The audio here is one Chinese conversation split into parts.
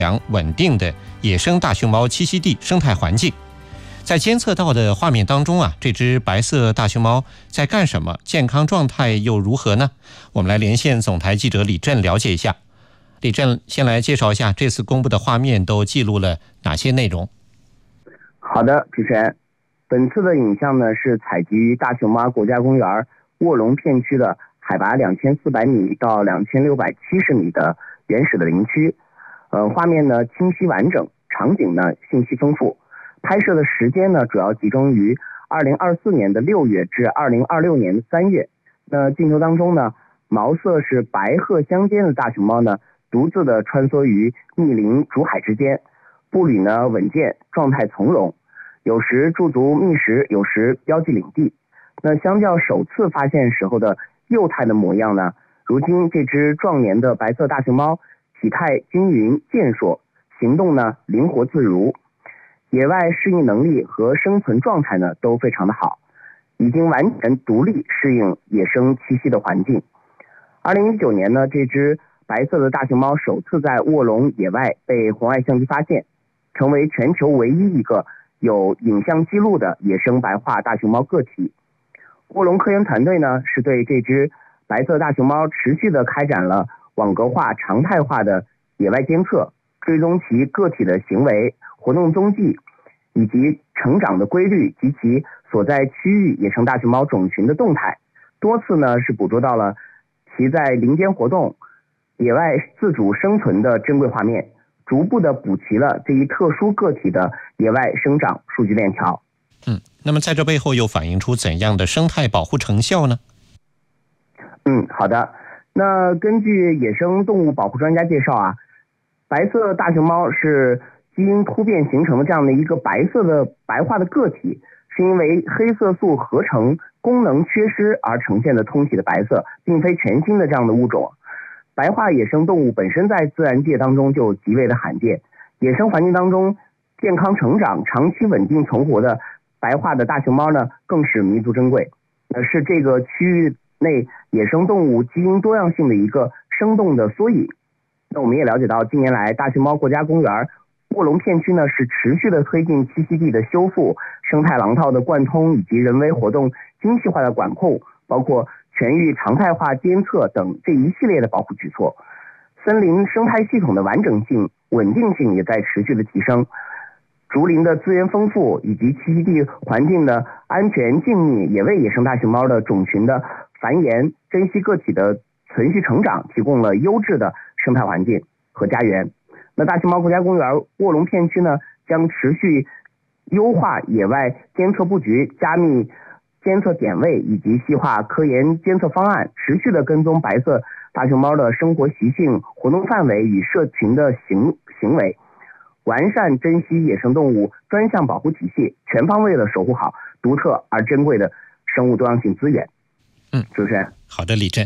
良稳定的野生大熊猫栖息地生态环境。在监测到的画面当中这只白色大熊猫在干什么？健康状态又如何呢？我们来连线总台记者李震了解一下。李震，先来介绍一下这次公布的画面都记录了哪些内容？ 好的，主持人，本次的影像呢是采集于大熊猫国家公园卧龙片区的海拔2400米到2670米的原始的林区。画面呢清晰完整，场景呢信息丰富。拍摄的时间呢主要集中于2024年的6月至2026年的3月。那镜头当中呢，毛色是白褐相间的大熊猫呢独自的穿梭于密林竹海之间，步履呢稳健，状态从容，有时驻足觅食，有时标记领地。那相较首次发现时候的幼态的模样呢，如今这只壮年的白色大熊猫体态均匀健硕，行动呢灵活自如，野外适应能力和生存状态呢都非常的好，已经完全独立适应野生栖息的环境。2019年呢，这只白色的大熊猫首次在卧龙野外被红外相机发现，成为全球唯一一个有影像记录的野生白化大熊猫个体。卧龙科研团队呢是对这只白色大熊猫持续的开展了网格化常态化的野外监测，追踪其个体的行为、活动踪迹以及成长的规律及其所在区域野生大熊猫种群的动态，多次呢是捕捉到了其在林间活动、野外自主生存的珍贵画面，逐步的补齐了这一特殊个体的野外生长数据链条。 那么在这背后又反映出怎样的生态保护成效呢？ 好的。那根据野生动物保护专家介绍白色大熊猫是基因突变形成的这样的一个白色的白化的个体，是因为黑色素合成功能缺失而呈现的通体的白色，并非全新的这样的物种。白化野生动物本身在自然界当中就极为的罕见，野生环境当中健康成长、长期稳定存活的白化的大熊猫呢更是弥足珍贵，是这个区域内野生动物基因多样性的一个生动的缩影。那我们也了解到，近年来大熊猫国家公园卧龙片区呢是持续的推进栖息地的修复、生态廊道的贯通以及人为活动精细化的管控，包括全域常态化监测等这一系列的保护举措。森林生态系统的完整性、稳定性也在持续的提升，竹林的资源丰富以及栖息地环境的安全静谧，也为野生大熊猫的种群的繁衍、珍稀个体的存续成长提供了优质的生态环境和家园。那大熊猫国家公园卧龙片区呢，将持续优化野外监测布局，加密监测点位以及细化科研监测方案，持续的跟踪白色大熊猫的生活习性、活动范围与社群的行为，完善珍稀野生动物专项保护体系，全方位的守护好独特而珍贵的生物多样性资源。主持人。 好的，李震。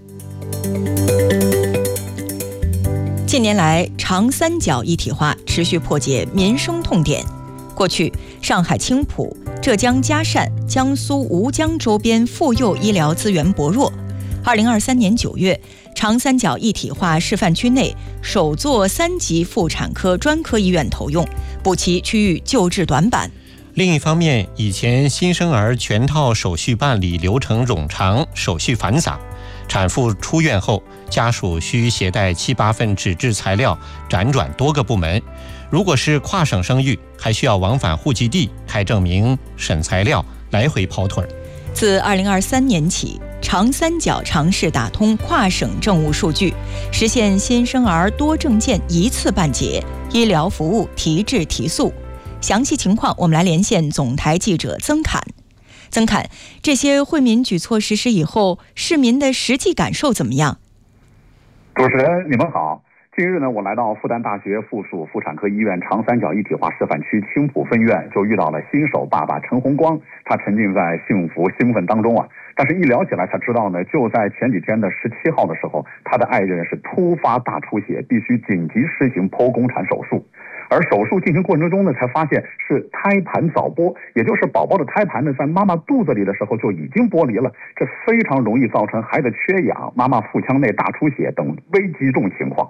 近年来，长三角一体化持续破解民生痛点。过去，上海青浦、浙江嘉善、江苏吴江周边妇幼医疗资源薄弱。2023年9月，长三角一体化示范区内首座3级妇产科专科医院投用，补齐区域救治短板。 另一方面，以前新生儿全套手续办理流程冗长，手续繁杂，产妇出院后，家属需携带7、8份纸质材料，辗转多个部门。如果是跨省生育，还需要往返户籍地、开证明、审材料，来回跑腿。 自2023年起，长三角尝试打通跨省政务数据，实现新生儿多证件一次办结，医疗服务提质提速。详细情况，我们来连线总台记者曾侃。曾侃，这些惠民举措实施以后，市民的实际感受怎么样？ 主持人，你们好。近日呢，我来到复旦大学附属妇产科医院长三角一体化示范区青浦分院，就遇到了新手爸爸陈红光，他沉浸在幸福兴奋当中但是一聊起来才知道呢，就在前几天的17号的时候，他的爱人是突发大出血，必须紧急施行剖宫产手术。而手术进行过程中呢，才发现是胎盘早剥，也就是宝宝的胎盘呢，在妈妈肚子里的时候就已经剥离了，这非常容易造成孩子缺氧、妈妈腹腔内大出血等危急重情况。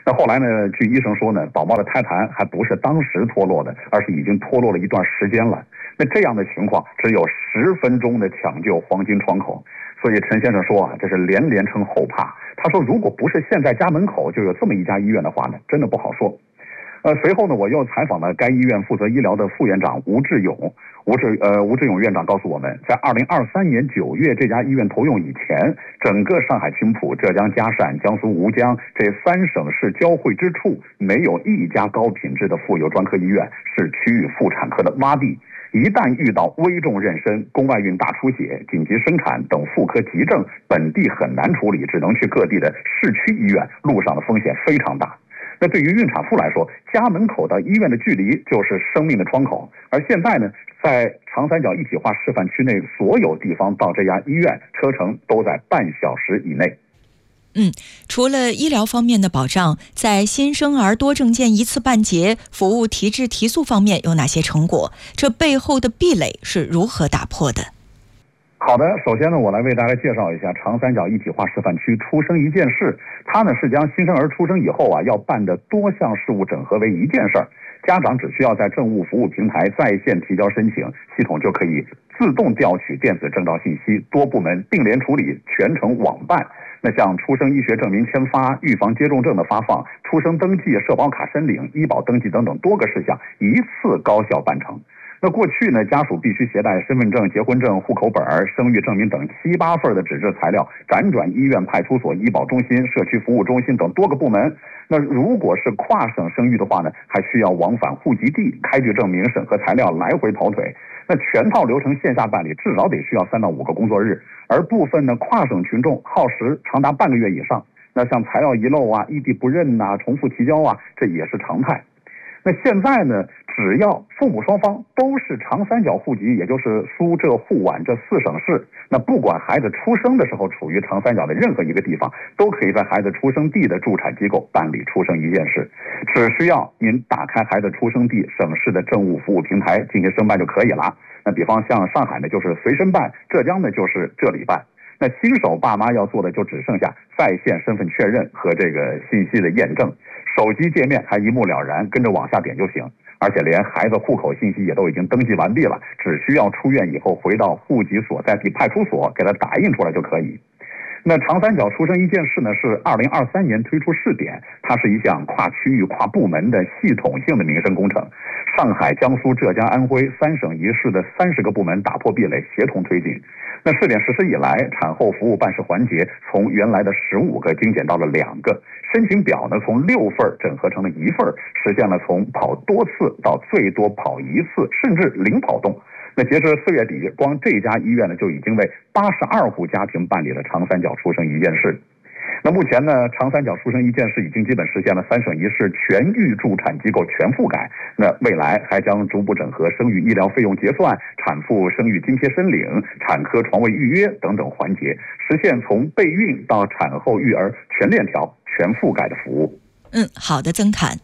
那后来呢，据医生说呢，宝宝的胎盘还不是当时脱落的，而是已经脱落了一段时间了。那这样的情况，只有10分钟的抢救黄金窗口。所以陈先生说啊，这是连连称后怕。他说，如果不是现在家门口就有这么一家医院的话呢，真的不好说。随后呢，我又采访了该医院负责医疗的副院长吴志勇。吴志勇院长告诉我们，在2023年9月这家医院投用以前，整个上海青浦、浙江嘉善、江苏吴江这3省市交汇之处，没有一家高品质的妇幼专科医院，是区域妇产科的洼地。一旦遇到危重妊娠、宫外孕大出血、紧急生产等妇科急症，本地很难处理，只能去各地的市区医院，路上的风险非常大。那对于孕产妇来说，家门口到医院的距离就是生命的窗口。而现在呢，在长三角一体化示范区内，所有地方到这家医院车程都在半小时以内。 除了医疗方面的保障，在新生儿多证件一次办结、服务提质提速方面有哪些成果？这背后的壁垒是如何打破的？ 好的，首先呢，我来为大家介绍一下长三角一体化示范区出生一件事。它呢是将新生儿出生以后啊要办的多项事务整合为一件事儿。家长只需要在政务服务平台在线提交申请，系统就可以自动调取电子证照信息，多部门并联处理，全程网办。那像出生医学证明签发、预防接种证的发放、出生登记、社保卡申领、医保登记等等多个事项一次高效办成。那过去呢，家属必须携带身份证、结婚证、户口本、生育证明等7、8份的纸质材料，辗转医院、派出所、医保中心、社区服务中心等多个部门。那如果是跨省生育的话呢，还需要往返户籍地、开具证明、审核材料，来回跑腿。那全套流程线下办理，至少得需要3到5个工作日，而部分呢跨省群众耗时长达半个月以上。那像材料遗漏啊、异地不认啊、重复提交啊，这也是常态。那现在呢，只要父母双方都是长三角户籍，也就是苏浙沪皖这4省市，那不管孩子出生的时候处于长三角的任何一个地方，都可以在孩子出生地的助产机构办理出生一件事。只需要您打开孩子出生地省市的政务服务平台进行申办就可以了。那比方像上海呢就是随身办，浙江呢就是这里办。那新手爸妈要做的就只剩下在线身份确认和这个信息的验证，手机界面还一目了然，跟着往下点就行。而且连孩子户口信息也都已经登记完毕了，只需要出院以后回到户籍所在地派出所给他打印出来就可以。那长三角出生一件事呢，是2023年推出试点，它是一项跨区域、跨部门的系统性的民生工程。上海、江苏、浙江、安徽3省1市的30个部门打破壁垒，协同推进。那试点实施以来，产后服务办事环节从原来的15个精简到了2个，申请表呢从6份整合成了1份，实现了从跑多次到最多跑1次，甚至零跑动。那截至4月底，光这家医院呢就已经为82户家庭办理了长三角出生一件事。那目前呢，长三角出生一件事已经基本实现了3省1市全域助产机构全覆盖。那未来还将逐步整合生育医疗费用结算、产妇生育津贴申领、产科床位预约等等环节，实现从备孕到产后育儿全链条、全覆盖的服务。 好的，曾侃。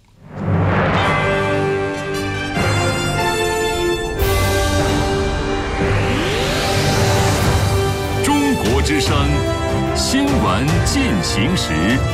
中国之声新闻进行时。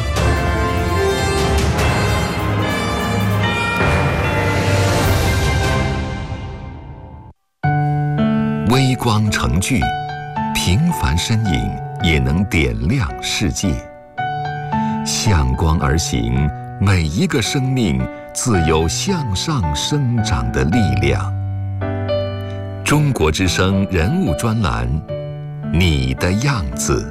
微光成炬，平凡身影也能点亮世界。向光而行，每一个生命自有向上生长的力量。中国之声人物专栏，你的样子。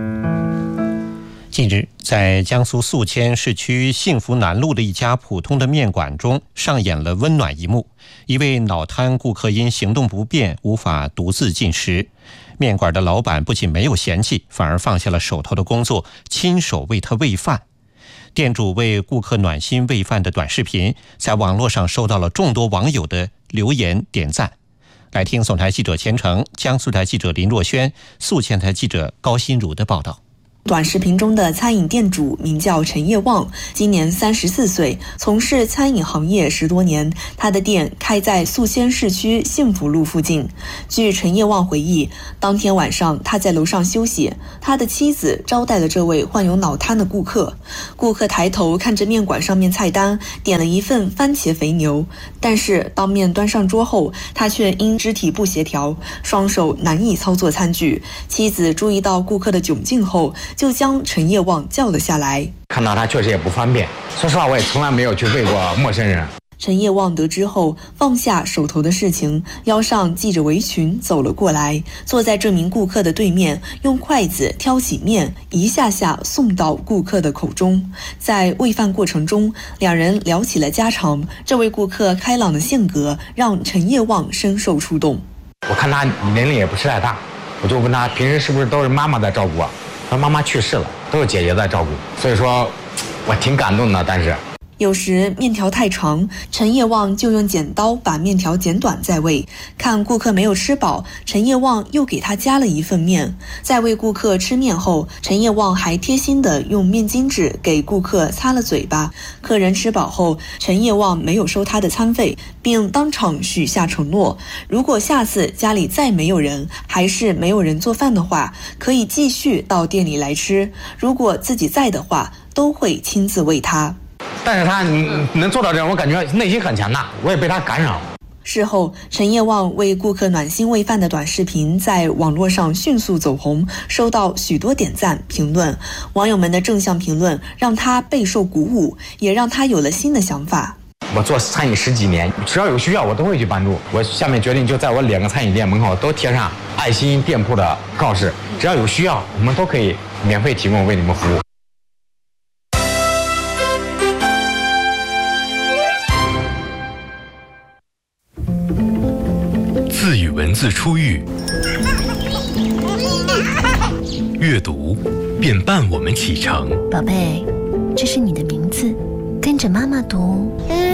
近日，在江苏宿迁市区幸福南路的一家普通的面馆中上演了温暖一幕。一位脑瘫顾客因行动不便无法独自进食，面馆的老板不仅没有嫌弃，反而放下了手头的工作，亲手为他喂饭。店主为顾客暖心喂饭的短视频在网络上收到了众多网友的留言点赞。来听总台记者钱成、江苏台记者林若轩、宿迁台记者高新如的报道。 短视频中的餐饮店主名叫陈业旺，今年34岁，从事餐饮行业10多年。他的店开在宿迁市区幸福路附近。据陈业旺回忆，当天晚上他在楼上休息，他的妻子招待了这位患有脑瘫的顾客。顾客抬头看着面馆上面菜单，点了一份番茄肥牛，但是当面端上桌后，他却因肢体不协调，双手难以操作餐具。妻子注意到顾客的窘境后，就将陈业旺叫了下来。 看到他确实也不方便，说实话我也从来没有去喂过陌生人。 陈业旺得知后放下手头的事情，腰上系着围裙走了过来，坐在这名顾客的对面，用筷子挑起面，一下下送到顾客的口中。在喂饭过程中，两人聊起了家常。这位顾客开朗的性格让陈业旺深受触动。 我看他年龄也不是太大，我就问他平时是不是都是妈妈在照顾啊？他说妈妈去世了，都是姐姐在照顾。所以说我挺感动的。但是有时面条太长，陈业旺就用剪刀把面条剪短再喂。看顾客没有吃饱，陈业旺又给他加了一份面。在喂顾客吃面后，陈业旺还贴心地用面巾纸给顾客擦了嘴巴。客人吃饱后，陈业旺没有收他的餐费，并当场许下承诺，如果下次家里再没有人，还是没有人做饭的话，可以继续到店里来吃，如果自己在的话，都会亲自喂他。 但是他能做到这样，我感觉内心很强大，我也被他感染了。 事后，陈业旺为顾客暖心喂饭的短视频在网络上迅速走红，收到许多点赞评论。网友们的正向评论让他备受鼓舞，也让他有了新的想法。 我做餐饮10几年，只要有需要我都会去帮助。我下面决定就在我2个餐饮店门口都贴上爱心店铺的告示，只要有需要，我们都可以免费提供为你们服务。 自与文字初遇，阅读便伴我们启程。 宝贝，这是你的名字，跟着妈妈读。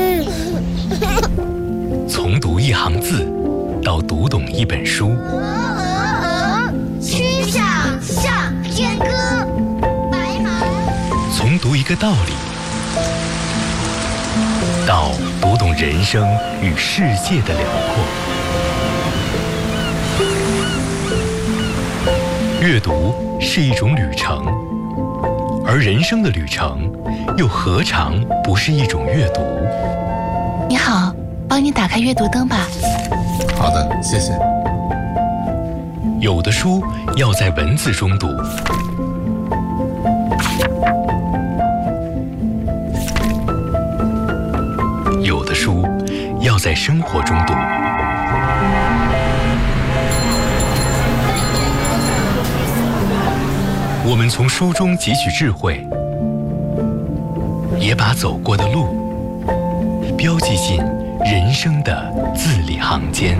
从读一行字，到读懂一本书。 曲项向天歌，白马。 从读一个道理，到读懂人生与世界的辽阔。阅读是一种旅程，而人生的旅程又何尝不是一种阅读？ 你好，帮你打开阅读灯吧。 好的，谢谢。 有的书要在文字中读，有的书要在生活中读。我们从书中汲取智慧，也把走过的路标记进人生的字里行间。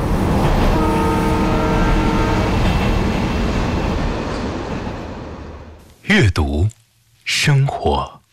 阅读，生活。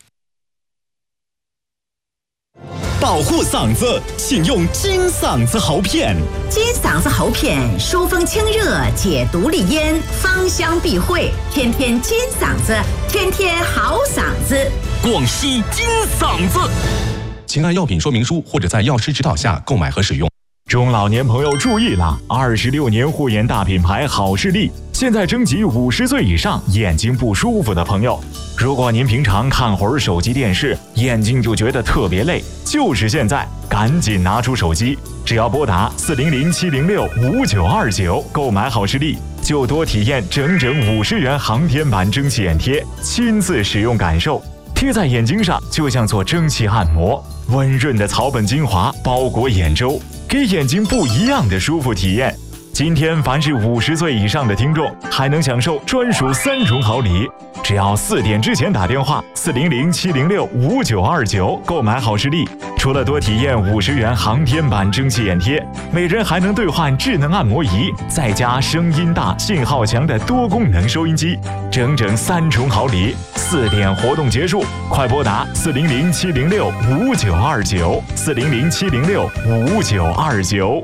保护嗓子，请用金嗓子喉片。 金嗓子喉片，疏风清热，解毒利咽，芳香避秽，天天金嗓子，天天好嗓子。 广西金嗓子，请按药品说明书或者在药师指导下购买和使用。 中老年朋友注意了！26年护眼大品牌好视力现在征集50岁以上眼睛不舒服的朋友。如果您平常看会儿手机电视，眼睛就觉得特别累，就是现在，赶紧拿出手机，只要拨打400-706-5929购买好视力，就多体验整整50元航天版蒸汽眼贴，亲自使用感受。贴在眼睛上就像做蒸汽按摩，温润的草本精华包裹眼周，给眼睛不一样的舒服体验。今天凡是50岁以上的听众，还能享受专属3重好礼。只要4点之前打电话400-706-5929购买好视力，除了多体验50元航天版蒸汽眼贴，每人还能兑换智能按摩仪，再加声音大、信号强的多功能收音机，整整3重好礼。4点活动结束，快拨打400-706-5929 400-706-5929。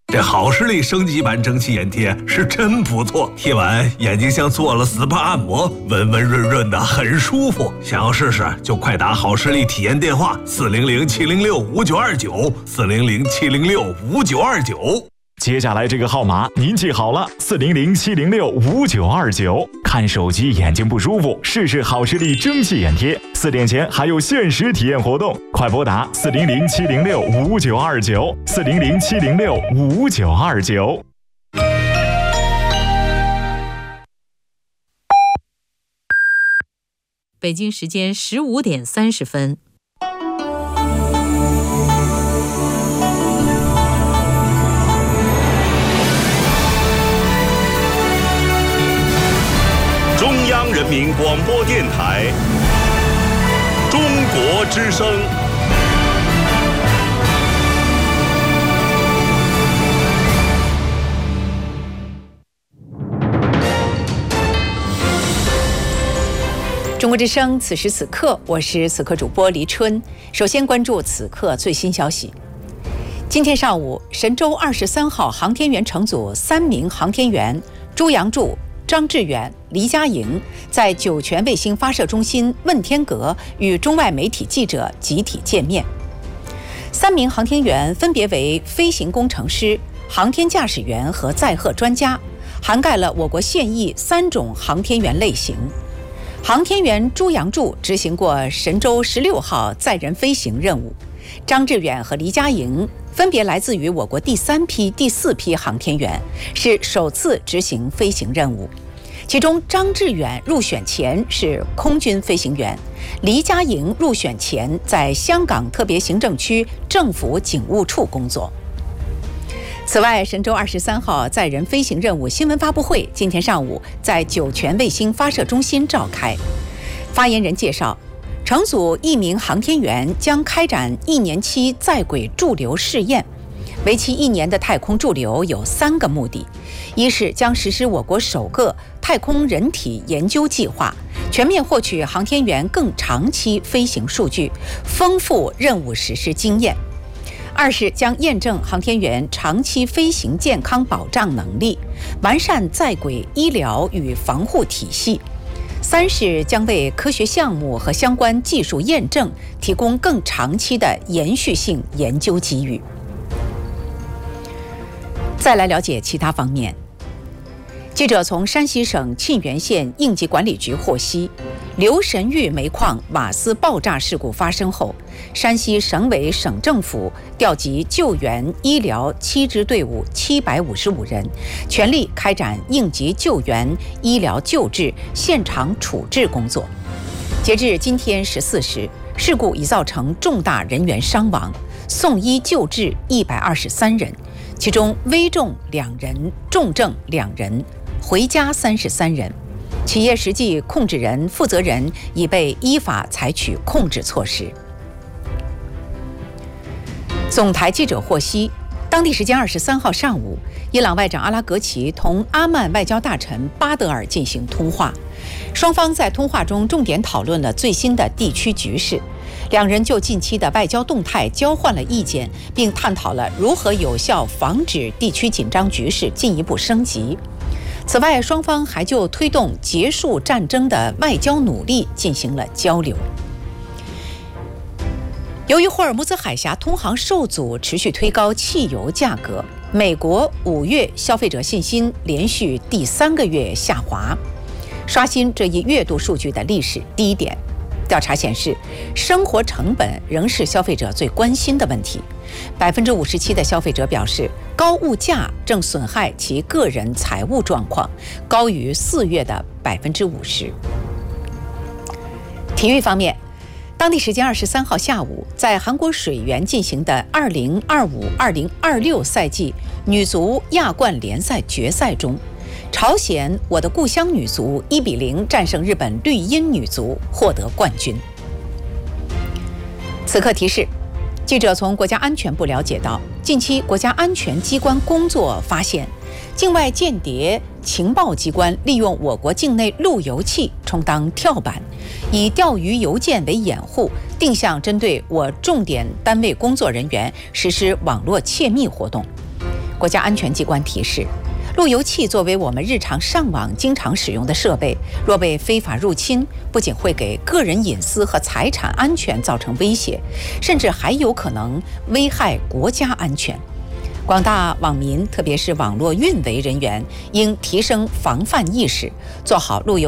这好视力升级版蒸汽眼贴是真不错，贴完眼睛像做了 SPA 按摩，温温润润的，很舒服。想要试试就快打好视力体验电话400-706-5929，400-706-5929。 接下来这个号码您记好了，400-706-5929。看手机眼睛不舒服，试试好视力蒸汽眼贴。4点前还有限时体验活动，快拨打400-706-5929，400-706-5929。 北京时间15点30分。 中央人民广播电台中国之声。 中国之声，此时此刻，我是此刻主播黎春。首先关注此刻最新消息。今天上午，神舟23号航天员乘组3名航天员朱杨柱、张志远、黎佳莹在酒泉卫星发射中心问天阁与中外媒体记者集体见面。3名航天员分别为飞行工程师、航天驾驶员和载荷专家，涵盖了我国现役3种航天员类型。航天员朱杨柱执行过神舟16号载人飞行任务，张志远和黎佳莹分别来自于我国第3批、第4批航天员，是首次执行飞行任务。其中，张志远入选前是空军飞行员，黎佳莹入选前在香港特别行政区政府警务处工作。此外，神舟23号载人飞行任务新闻发布会今天上午在酒泉卫星发射中心召开。发言人介绍，乘组1名航天员将开展1年期在轨驻留试验。为期1年的太空驻留有3个目的：一是将实施我国首个太空人体研究计划，全面获取航天员更长期飞行数据，丰富任务实施经验；二是将验证航天员长期飞行健康保障能力，完善在轨医疗与防护体系；三是将为科学项目和相关技术验证提供更长期的延续性研究机遇。再来了解其他方面。记者从山西省沁源县应急管理局获悉，刘神峪煤矿瓦斯爆炸事故发生后，山西省委省政府调集救援医疗7支队伍755人，全力开展应急救援、医疗救治、现场处置工作。截至今天14时，事故已造成重大人员伤亡，送医救治123人，其中危重2人，重症2人，回家33人。企业实际控制人、负责人已被依法采取控制措施。总台记者获悉，当地时间23号上午，伊朗外长阿拉格齐同阿曼外交大臣巴德尔进行通话，双方在通话中重点讨论了最新的地区局势，两人就近期的外交动态交换了意见，并探讨了如何有效防止地区紧张局势进一步升级。此外，双方还就推动结束战争的外交努力进行了交流。由于霍尔木兹海峡通航受阻，持续推高汽油价格，美国5月消费者信心连续第3个月下滑，刷新这一月度数据的历史低点。调查显示，生活成本仍是消费者最关心的问题。57%的消费者表示，高物价正损害其个人财务状况，高于4月的50%。体育方面，当地时间23号下午，在韩国水源进行的2025-2026赛季女足亚冠联赛决赛中，朝鲜我的故乡女足1-0战胜日本绿茵女足，获得冠军。此刻提示，记者从国家安全部了解到，近期国家安全机关工作发现，境外间谍情报机关利用我国境内路由器充当跳板，以钓鱼邮件为掩护，定向针对我重点单位工作人员实施网络窃密活动。 国家安全机关提示，路由器作为我们日常上网经常使用的设备，若被非法入侵，不仅会给个人隐私和财产安全造成威胁，甚至还有可能危害国家安全。广大网民，特别是网络运维人员，应提升防范意识，做好路由